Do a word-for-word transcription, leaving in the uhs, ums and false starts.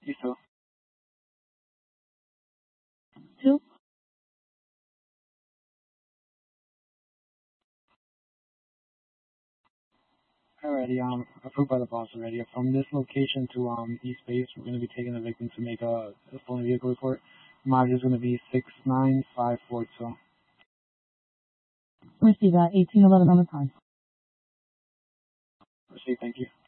You too. Two. Alrighty, um, approved by the boss already. From this location to um East Base, we're going to be taking the victim to make a, a stolen vehicle report. Mileage is going to be six nine five four two. Receive that. eighteen eleven on the time. Receive, thank you.